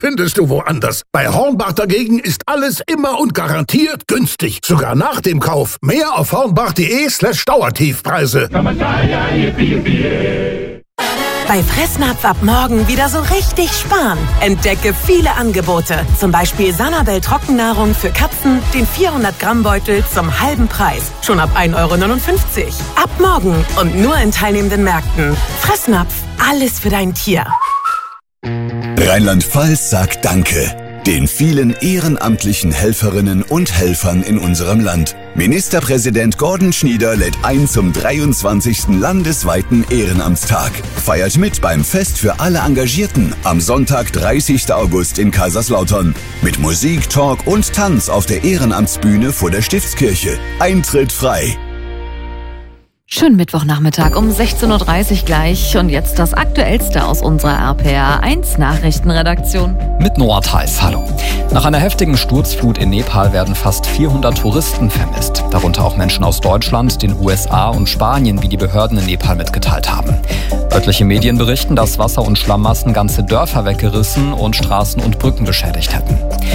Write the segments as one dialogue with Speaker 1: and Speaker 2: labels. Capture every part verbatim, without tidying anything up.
Speaker 1: findest du woanders. Bei Hornbach dagegen ist alles immer und garantiert günstig. Sogar nach dem Kauf. Mehr auf hornbach.de slash Dauertiefpreise.
Speaker 2: Bei Fressnapf ab morgen wieder so richtig sparen. Entdecke viele Angebote. Zum Beispiel Sanabel Trockennahrung für Katzen, den vierhundert Gramm Beutel zum halben Preis. Schon ab ein Euro neunundfünfzig. Ab morgen und nur in teilnehmenden Märkten. Fressnapf, alles für dein Tier.
Speaker 3: Rheinland-Pfalz sagt Danke den vielen ehrenamtlichen Helferinnen und Helfern in unserem Land. Ministerpräsident Gordon Schnieder lädt ein zum dreiundzwanzigsten landesweiten Ehrenamtstag. Feiert mit beim Fest für alle Engagierten am Sonntag, dreißigsten August in Kaiserslautern. Mit Musik, Talk und Tanz auf der Ehrenamtsbühne vor der Stiftskirche. Eintritt frei.
Speaker 4: Schönen Mittwochnachmittag um sechzehn Uhr dreißig gleich. Und jetzt das Aktuellste aus unserer R P R eins Nachrichtenredaktion.
Speaker 5: Mit Noah Theis, hallo. Nach einer heftigen Sturzflut in Nepal werden fast vierhundert Touristen vermisst. Darunter auch Menschen aus Deutschland, den U S A und Spanien, wie die Behörden in Nepal mitgeteilt haben. Örtliche Medien berichten, dass Wasser- und Schlammmassen ganze Dörfer weggerissen und Straßen und Brücken beschädigt hätten.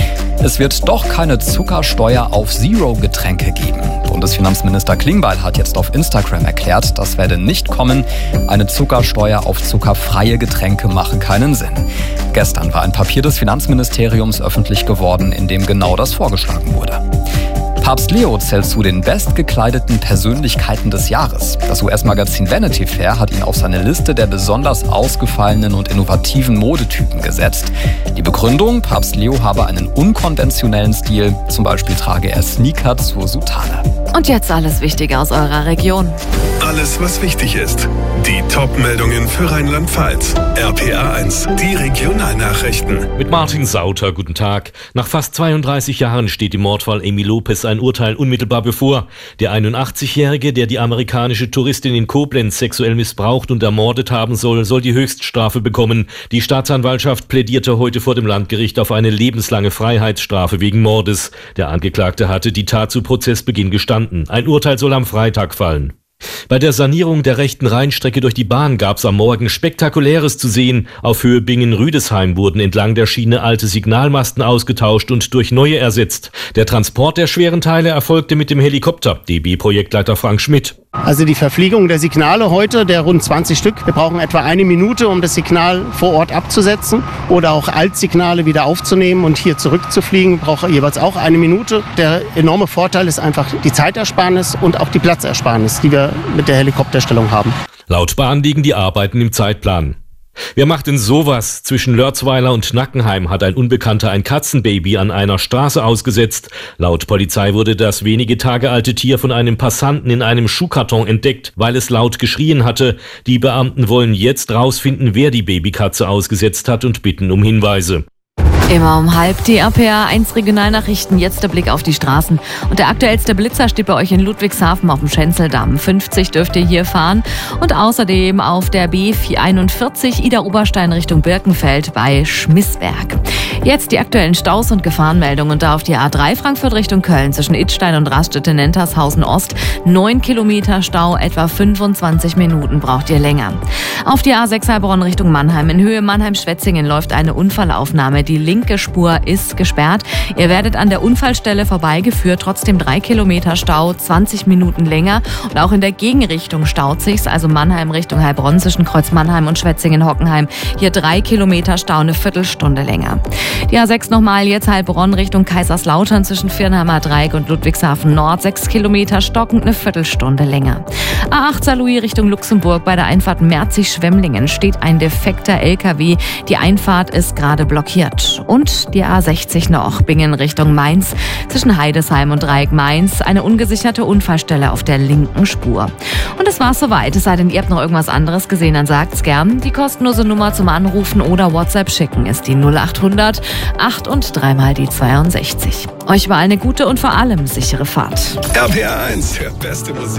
Speaker 5: Es wird doch keine Zuckersteuer auf Zero-Getränke geben. Bundesfinanzminister Klingbeil hat jetzt auf Instagram erklärt, das werde nicht kommen. Eine Zuckersteuer auf zuckerfreie Getränke mache keinen Sinn. Gestern war ein Papier des Finanzministeriums öffentlich geworden, in dem genau das vorgeschlagen wurde. Papst Leo zählt zu den bestgekleideten Persönlichkeiten des Jahres. Das U S-Magazin Vanity Fair hat ihn auf seine Liste der besonders ausgefallenen und innovativen Modetypen gesetzt. Die Begründung, Papst Leo habe einen unkonventionellen Stil. Zum Beispiel trage er Sneaker zur Soutane.
Speaker 4: Und jetzt alles Wichtige aus eurer Region.
Speaker 6: Alles, was wichtig ist. Die Top-Meldungen für Rheinland-Pfalz. R P R eins, die Regionalnachrichten.
Speaker 7: Mit Martin Sauter, guten Tag. Nach fast zweiunddreißig Jahren steht im Mordfall Amy Lopez ein Urteil unmittelbar bevor. Der einundachtzigjährige, der die amerikanische Touristin in Koblenz sexuell missbraucht und ermordet haben soll, soll die Höchststrafe bekommen. Die Staatsanwaltschaft plädierte heute vor dem Landgericht auf eine lebenslange Freiheitsstrafe wegen Mordes. Der Angeklagte hatte die Tat zu Prozessbeginn gestanden. Ein Urteil soll am Freitag fallen. Bei der Sanierung der rechten Rheinstrecke durch die Bahn gab es am Morgen Spektakuläres zu sehen. Auf Höhe Bingen-Rüdesheim wurden entlang der Schiene alte Signalmasten ausgetauscht und durch neue ersetzt. Der Transport der schweren Teile erfolgte mit dem Helikopter. D B-Projektleiter Frank Schmidt.
Speaker 8: Also die Verpflegung der Signale heute, der rund zwanzig Stück, wir brauchen etwa eine Minute, um das Signal vor Ort abzusetzen oder auch Altsignale wieder aufzunehmen und hier zurückzufliegen, braucht jeweils auch eine Minute. Der enorme Vorteil ist einfach die Zeitersparnis und auch die Platzersparnis, die wir mit der Helikopterstellung haben.
Speaker 7: Laut Bahn liegen die Arbeiten im Zeitplan. Wer macht denn sowas? Zwischen Lörzweiler und Nackenheim hat ein Unbekannter ein Katzenbaby an einer Straße ausgesetzt. Laut Polizei wurde das wenige Tage alte Tier von einem Passanten in einem Schuhkarton entdeckt, weil es laut geschrien hatte. Die Beamten wollen jetzt rausfinden, wer die Babykatze ausgesetzt hat und bitten um Hinweise.
Speaker 4: Immer um halb die R P R eins Regionalnachrichten, jetzt der Blick auf die Straßen. Und der aktuellste Blitzer steht bei euch in Ludwigshafen auf dem Schenzeldamm. fünfzig dürft ihr hier fahren. Und außerdem auf der B vierhunderteinundvierzig Ida-Oberstein Richtung Birkenfeld bei Schmissberg. Jetzt die aktuellen Staus und Gefahrenmeldungen. Und da auf die A drei Frankfurt Richtung Köln zwischen Idstein und Raststätte-Nentershausen Ost. neun Kilometer Stau, etwa fünfundzwanzig Minuten braucht ihr länger. Auf die A sechs Heilbronn Richtung Mannheim. In Höhe Mannheim-Schwetzingen läuft eine Unfallaufnahme. Die linke Spur ist gesperrt. Ihr werdet an der Unfallstelle vorbeigeführt. Trotzdem drei Kilometer Stau, zwanzig Minuten länger. Und auch in der Gegenrichtung staut sich's. Also Mannheim Richtung Heilbronn zwischen Kreuz Mannheim und Schwetzingen-Hockenheim. Hier drei Kilometer Stau, eine Viertelstunde länger. Die A sechs nochmal jetzt Heilbronn Richtung Kaiserslautern zwischen Viernheimer Dreieck und Ludwigshafen Nord. sechs Kilometer stockend, eine Viertelstunde länger. A acht Saarlouis Richtung Luxemburg. Bei der Einfahrt Merzig-Schwemmlingen steht ein defekter L K W. Die Einfahrt ist gerade blockiert. Und die A sechzig noch, Bingen Richtung Mainz, zwischen Heidesheim und Dreieck Mainz, eine ungesicherte Unfallstelle auf der linken Spur. Und das war's soweit, es sei denn, ihr habt noch irgendwas anderes gesehen, dann sagt's gern. Die kostenlose Nummer zum Anrufen oder WhatsApp schicken ist die null achthundert acht und dreimal die zweiundsechzig. Euch überall eine gute und vor allem sichere Fahrt.
Speaker 6: R P R eins, der beste Musik.